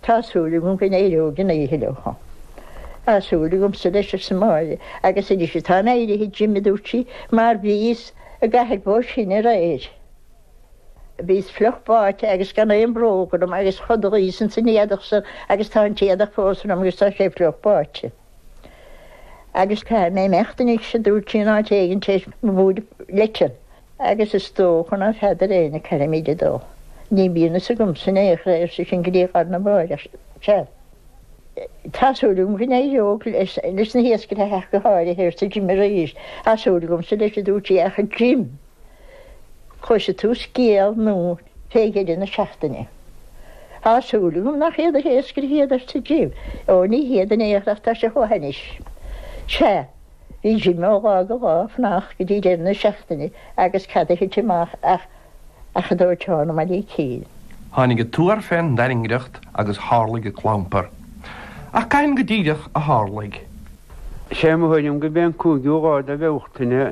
Tásúlagum go éireógan í hiilecha. Tásúlagum sa leis sa máile, agus é sé tá éire hí Jimidútí mar bhís a gathead bó sinna ra éir. Bhís fluchbáte agus gan éon brógadm agus chodaísan san éadachsa agus tá an téadach fósanam agus tá sé fluchbáte. Agus cá mé mechtanig sa dúirtí ná téigen tééis múd letin. Agus is tóchan á headar éna ceimiide dó. Ní bíonna sa gumsan échréir sa sin gdíar na báide se. Tásúlum go éireog leis na héasca a heach go háir hir sa Jim rééis. Tásúlagum sa leis a dúirtí echa Jim. Chos tú scéal nó féigeide na seachtainine. Tásúlagum nach héad a héasca héadar sa Jim. Ó ní héad an éachta sa chohanis. Se, hí Jim ógá go gáf nach go dtí déir na seachtainine agus cadacha tíach a chadóirteána mar í cíl. Tháinig go túar féin daringreacht agus hálaigh clámpar. Ach cain go díideach a hálaigh. Sé mhainm go bíon cúgiúáid a bheachtainine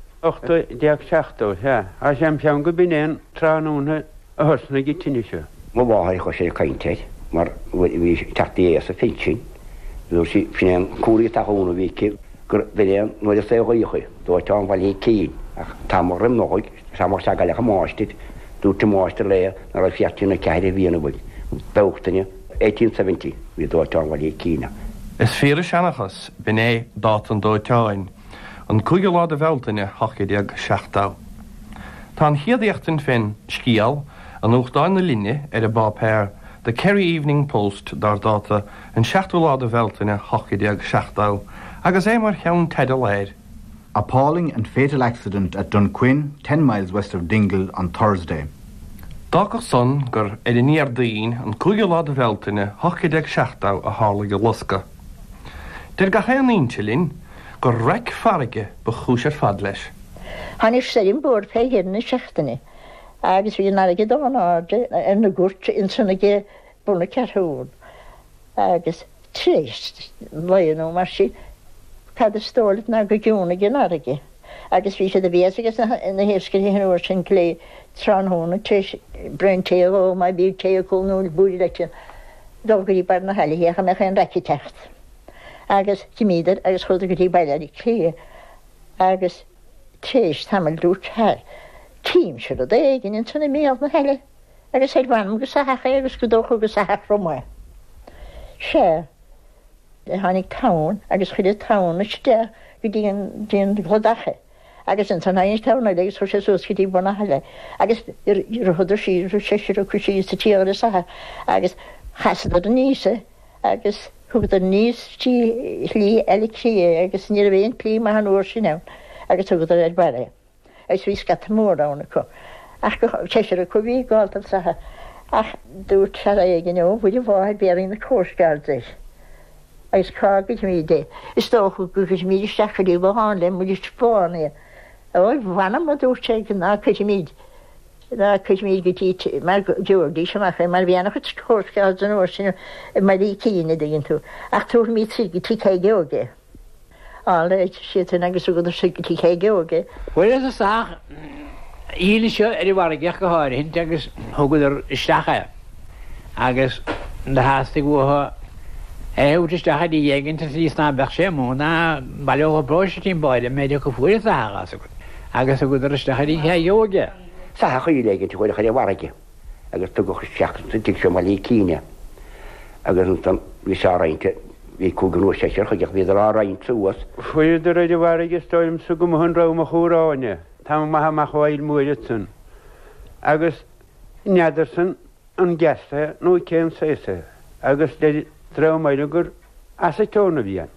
8-16 he. A sem pean go binéon tránúna a thusna go tinise. Má bháthir chu sé cainteid, mar bhí teachtaí a féitsin. Dú si finan cúraí taúna bhí gur bhéon nuair a féghíocha, dú teán bhil cín ach tá mar rim nóid sa mar se gailecha máistid, dúta máiste léir na ra fiatúna ceir bhíonna bhil. Beachtainine 1870 bhí dú teán bhil cína. Is féra seanachas bin é dát an dóiteáin, an cúige lá a bhheltaine 8-16. Tá an chiaadaíochtain féin scíal an uachtáin na linne ar a bápéir the Kerry Evening Post dar dáta an 16 lá a bhheltaine 8-16 agus é mar cheann teidir léir. Appalling and fatal accident at Dunquin, 10 miles west of Dingle on Thursday. Dágach son gur níar daoin an cúige lá a bhheltaine 8-16 a hálaigh lusca. Dir ga chéanaíontilín gur reic farige ba chúis ar fad leis. Tháinig séim búir fé hir na seachtainine, agus bhí náige dánáide ar na gúirt in sannaige buna cearthún. Agus tríist leonú mar sin cad stólat na go gúna gin áige. Agus bhí sé a bhés agus na héasca hinúir sin lé tránhúna brein téó mai bí téúnú búí leitin dógurí bar na heilehécha me an reici techt. Agus cimíidir agus chuda gotí bailí clé agus tríist tamil dút thir. Tím se a dégin in tunna méal na heile, agus sé bham go sacha agus go dócha go sacha romá. Se tháinig tán agus chuidir tán iste go dtíon glodacha. Agus an tanéis tána agus chu sé súscití buna heile, agus ar chuidir síú séisiú cruí sa tíar sacha, agus chasadar a níise agus thugad níos tí lí eiclí agus ní bhéon plí mar an uair sin agus tugad ar baile. Ys fi sgat mór ána co. Ach go teisiir a cwbí gáil sa ach dŵr siar egin o, fwydi fawr berin na cwrsgardig. Ys cagwyd mi de. Ys doch o gwrs mi di sachar i fo hanle, mi di sbon i. O, fanna ma dŵr tegin na cwys mi. Na cwys mi gyda mae'r diwrdi sy'n mach, mae'r fianna chwyd cwrsgardig yn o'r sy'n mae'r i cyn i digyn tu. Ach tŵr mi ti cegi o ge. Alle siete agus go sikti hégeoge. Well is a sag híle seo war geach go háir hin agus thugad istecha agus na háasta bhtha éútetecha í dhégann sí ná beh sé múna bailóga broisitín baile méidir go fuir a agus a go istecha í heoge. Sa chu légin tú chuir chu warige agus tu go seach tí se má lí cíine agus an bhí seráinte hí cúganú séir chuideach bhí áráin túas. Fuidir idir warige stoim sa go an rám a chóráine, Tá maithaach bhil muileún. Agus neadidirsan an gasta nó céim séise, agus de rámáile gur as tóna bhían.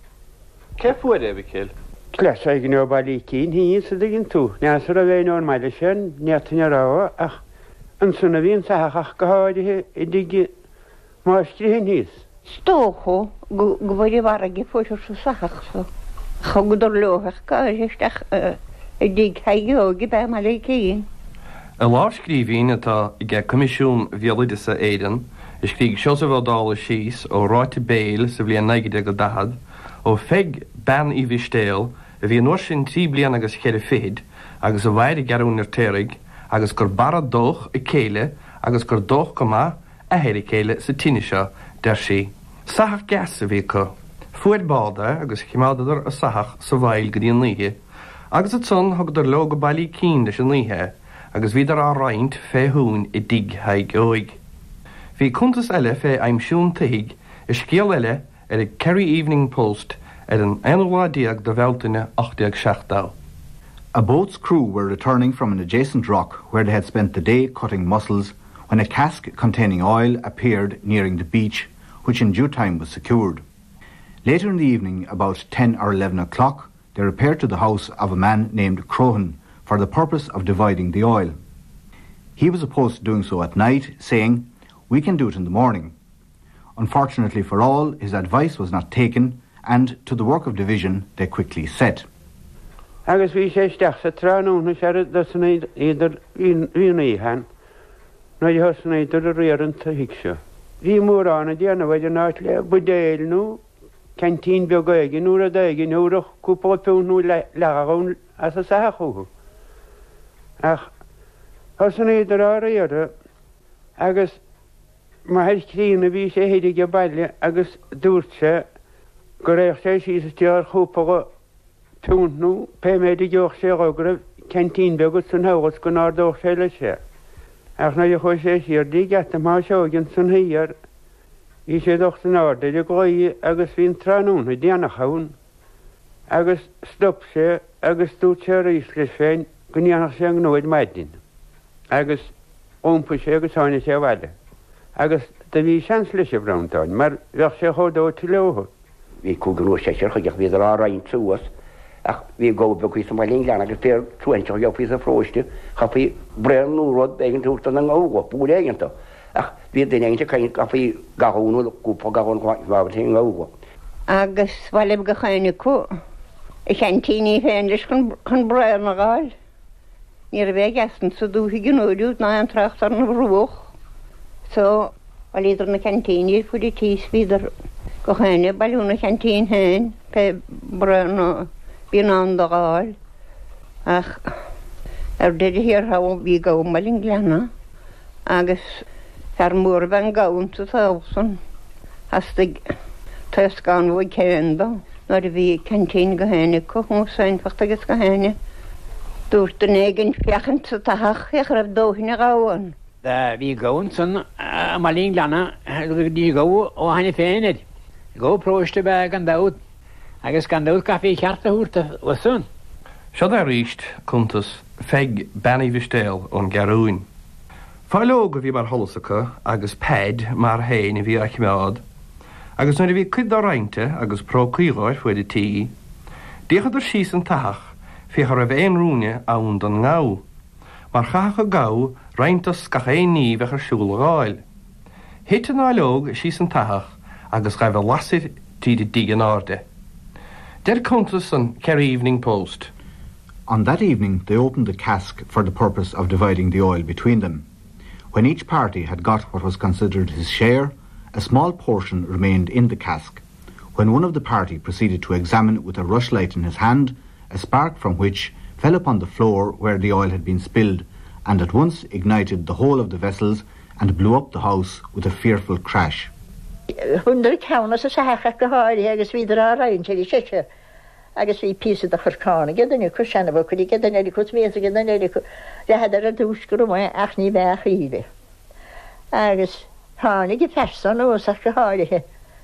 Ce fuair é bhcéil? Leis a gin bailí cín hí sa gin tú, neasar a bhéón meile sin neataine rá ach an sunna bhíon saach go háidethe I dige máistrí hin híos. Stócho go bhfuidir warige fuidir sa sachach chugudar lothach gáisteach I dig heoge be mar le cín. A láskríhín atá I g comisiún bhéalaide sa éan, is críg seos a bhdála síos ó ráite béil sa bblion 90 ó feig ben I bhí stéal a bhí nóir sin 3 blian agus chéir féid agus a bhaid I garún ar téirigh agus gur bara dóch I céile agus gur dóch go má a héidir céile sa tíine seo der sí. Sahach gas a bhí chu. Fuaid báda agus chimáidir a sahach sa bhail go dtíon níthe, agus a son thugad ar go bailí cín leis an níthe, agus bhíidir á roinnt féthún i dig haig óig. Bhí cuntas eile fé aimsún taigh i scéal eile ar Kerry Evening Post ar an anhádíag do bheltaine 8 A boat's crew were returning from an adjacent rock where they had spent the day cutting mussels when a cask containing oil appeared nearing the beach, which in due time was secured. Later in the evening, about 10 or 11 o'clock, they repaired to the house of a man named Croghan for the purpose of dividing the oil. He was opposed to doing so at night, saying, "We can do it in the morning." Unfortunately for all, his advice was not taken, and to the work of division they quickly set. Agus bhí sé isteach sa tránúna sé san idir íhan, nó d san idir a réanta hiicseo. Bhí mórrána déanamhaidir náit le budéilnú, cantín begaigin nuair a daigin nuairach cúpá peúnú leagún as a sathachúgu. Ach, san idir á réire, agus mar crína bhí sé héidir go bailile agus dúirt sé go réoch sé sí sa tíar chúpa peúnú pe méidir deoch sé ágra cantín begus san hagas go nádóch sé le sé. Ach na chuir sé siar dí gata má seogin san híar, í sé docht an áda de gáí agus hín tránúna déanach haún, agus stop sé agus dút sé rís leis féin go níanach sé an nóid maidin, agus ómpa sé agus hána sé bhile. Agus da bhí seans leis a bhramtáin, mar bheoh sé chodó til leótha. Bhí cúganú séir chuideach bhíidir á rainn túas, ach bhí ggóba chuí sa mailín leanana agus fér túhainte go fí a fróiste, chafaí breanúrod éigen túta an ága, búd éigenanta. Ach bhí dainte caiin gafaí gaúnú cúpa gaún bhátí an ága. Agus bhfuil go chaine có, i cantíní féin leis chun brean a gáil. Ní a bheith gastan sa dúthaí gnóidút ná an trachtar na bhrúch. So, bhil idir na cantíní fuidir tís bhíidir go chaine bailúna cantín hain pe brean bhíon an do gáil. Ach, ar deidir hir ha bhí gabham bailín gleanna, agus ar mór ben gabham sa tásan, hasta tas gan bhid céanda,nar a bhí cantín go haine co húsáin facht agus go haine. Dúirt an éigen fiachant sa tahach ag raibh dóithna gáin. Bhí gáin san malín leanna dí gá ó haine féinid. Gó próiste be gan dád, agus gan dád caí cheartta úrta wasun. Seo a ríist chuntas feig benna bhistéil ón garúin. Fáiló go bhí mar holasacha agus péid mar héin a bhí a chimeád, agus nuair a bhí cuid á roinnte agus prócíáir fuid tí, díchad ar síos an taach fi ar a bhéon rúne ann don ngá, mar chacha gá roinntas scachéon ní bheith ar siúla gáil. Hit an álóg síos an taach agus raibh a lasir tíad dig an áde. Der contas an Kerry Evening Post. On that evening, they opened the cask for the purpose of dividing the oil between them. When each party had got what was considered his share, a small portion remained in the cask. When one of the party proceeded to examine with a rushlight in his hand, a spark from which fell upon the floor where the oil had been spilled, and at once ignited the whole of the vessels and blew up the house with a fearful crash. 100 ceanna sa sacha go háirí agus bhíidir á rainn sé séise, agus bhí písa a churcána gedanú chu sena bh chuí gedanéidir chus mé gedanéidir chu leidir a dúsgur mai ach ní bheith íbe. Agus tháinig i fesan ósach go háirithe.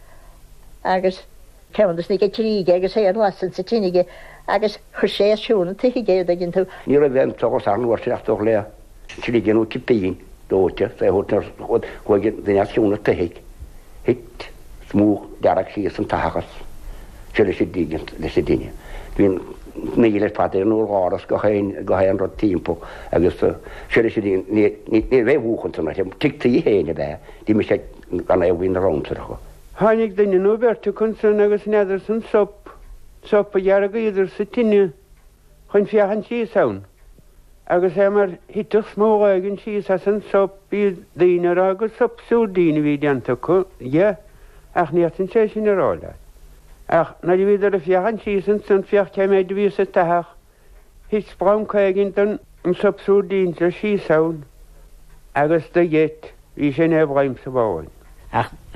Agus ceannas nig tríige agus é an lasan sa tíige agus chu sé siúna tuigéad a gin tú. Ní a bheith togus anúir seachtóch le trígenú cipíín dóte sé chuigin daine siúna tuigh. Hit smúg dearach sí an tachagas se lei sé dígin lei sé daine. Bhín níle fatir an úráras go héan rod timppó agus se lei sé ní bheith húchanna tií héine bheith, dí me sé gan é bhín rámsacha. Tháinig daine nóbertu chun san agus neidir san sop a dhearag idir sa tinine chun fiochan sí saon. Agus é mar hitach smógaigen sí as an sop bí daine agus sopsú daine bhí deanta chu, ach níotan sé sin arála. Ach na bhíidir a fiochan sí san fiocht méid ví sa taach, hís sprámcaigin don an sopsú daine sí saon, agus de dhéit Bhí sé é bhaim sa bháin. Ach